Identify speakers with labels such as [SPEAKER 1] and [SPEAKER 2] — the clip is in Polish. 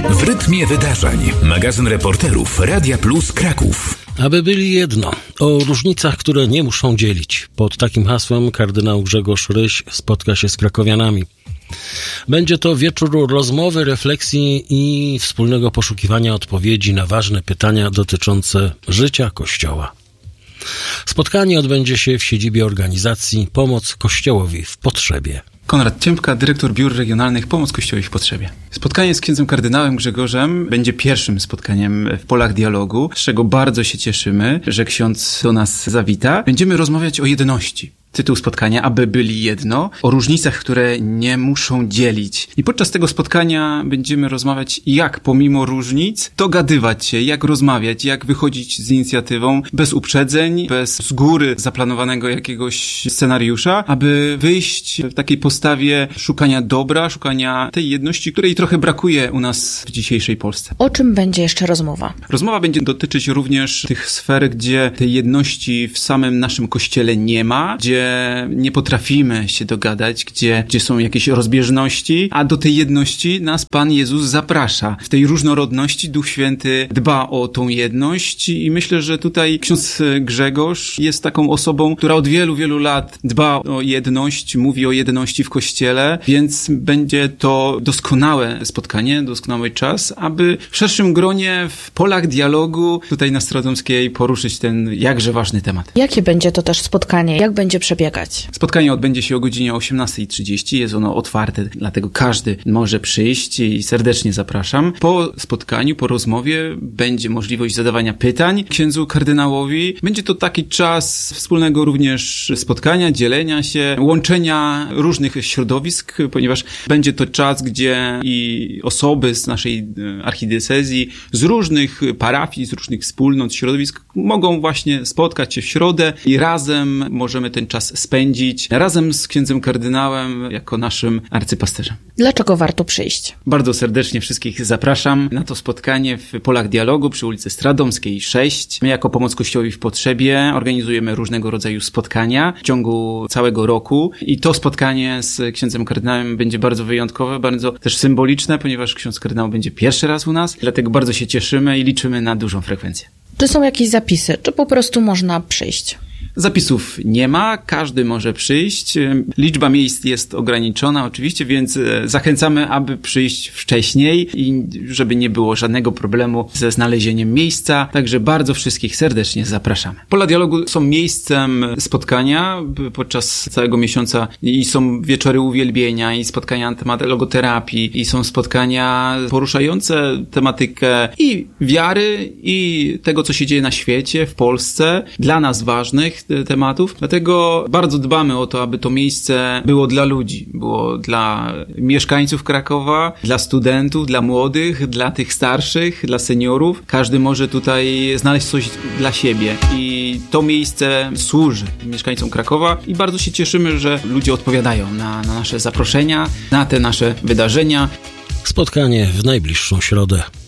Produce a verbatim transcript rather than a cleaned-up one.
[SPEAKER 1] W rytmie wydarzeń. Magazyn reporterów Radia Plus Kraków.
[SPEAKER 2] Aby byli jedno. O różnicach, które nie muszą dzielić. Pod takim hasłem kardynał Grzegorz Ryś spotka się z krakowianami. Będzie to wieczór rozmowy, refleksji i wspólnego poszukiwania odpowiedzi na ważne pytania dotyczące życia Kościoła. Spotkanie odbędzie się w siedzibie organizacji Pomoc Kościołowi w Potrzebie.
[SPEAKER 3] Konrad Ciępka, dyrektor biur regionalnych Pomoc Kościołowi w Potrzebie. Spotkanie z księdzem kardynałem Grzegorzem będzie pierwszym spotkaniem w Polach Dialogu, z czego bardzo się cieszymy, że ksiądz do nas zawita. Będziemy rozmawiać o jedności. Tytuł spotkania, aby byli jedno, o różnicach, które nie muszą dzielić. I podczas tego spotkania będziemy rozmawiać, jak pomimo różnic dogadywać się, jak rozmawiać, jak wychodzić z inicjatywą bez uprzedzeń, bez z góry zaplanowanego jakiegoś scenariusza, aby wyjść w takiej postawie szukania dobra, szukania tej jedności, której trochę brakuje u nas w dzisiejszej Polsce.
[SPEAKER 4] O czym będzie jeszcze rozmowa?
[SPEAKER 3] Rozmowa będzie dotyczyć również tych sfer, gdzie tej jedności w samym naszym Kościele nie ma, gdzie nie potrafimy się dogadać, gdzie, gdzie są jakieś rozbieżności, a do tej jedności nas Pan Jezus zaprasza. W tej różnorodności Duch Święty dba o tą jedność i myślę, że tutaj ksiądz Grzegorz jest taką osobą, która od wielu, wielu lat dba o jedność, mówi o jedności w Kościele, więc będzie to doskonałe spotkanie, doskonały czas, aby w szerszym gronie w Polach Dialogu tutaj na Stradomskiej poruszyć ten jakże ważny temat.
[SPEAKER 4] Jakie będzie to też spotkanie? Jak będzie przebiegać?
[SPEAKER 3] Spotkanie odbędzie się o godzinie osiemnastej trzydzieści. Jest ono otwarte, dlatego każdy może przyjść i serdecznie zapraszam. Po spotkaniu, po rozmowie będzie możliwość zadawania pytań księdzu kardynałowi. Będzie to taki czas wspólnego również spotkania, dzielenia się, łączenia różnych środowisk, ponieważ będzie to czas, gdzie i osoby z naszej archidiecezji, z różnych parafii, z różnych wspólnot, środowisk mogą właśnie spotkać się w środę i razem możemy ten czas spędzić razem z księdzem kardynałem jako naszym arcypasterzem.
[SPEAKER 4] Dlaczego warto przyjść?
[SPEAKER 3] Bardzo serdecznie wszystkich zapraszam na to spotkanie w Polach Dialogu przy ulicy Stradomskiej sześć. My jako Pomoc Kościołowi w Potrzebie organizujemy różnego rodzaju spotkania w ciągu całego roku i to spotkanie z księdzem kardynałem będzie bardzo wyjątkowe, bardzo też symboliczne, ponieważ ksiądz kardynał będzie pierwszy raz u nas, dlatego bardzo się cieszymy i liczymy na dużą frekwencję.
[SPEAKER 4] Czy są jakieś zapisy, czy po prostu można przyjść?
[SPEAKER 3] Zapisów nie ma, każdy może przyjść. Liczba miejsc jest ograniczona oczywiście, więc zachęcamy, aby przyjść wcześniej i żeby nie było żadnego problemu ze znalezieniem miejsca. Także bardzo wszystkich serdecznie zapraszamy. Pola Dialogu są miejscem spotkania podczas całego miesiąca i są wieczory uwielbienia i spotkania na temat logoterapii i są spotkania poruszające tematykę i wiary i tego, co się dzieje na świecie, w Polsce, dla nas ważnych tematów. Dlatego bardzo dbamy o to, aby to miejsce było dla ludzi, było dla mieszkańców Krakowa, dla studentów, dla młodych, dla tych starszych, dla seniorów. Każdy może tutaj znaleźć coś dla siebie i to miejsce służy mieszkańcom Krakowa i bardzo się cieszymy, że ludzie odpowiadają na, na nasze zaproszenia, na te nasze wydarzenia.
[SPEAKER 2] Spotkanie w najbliższą środę.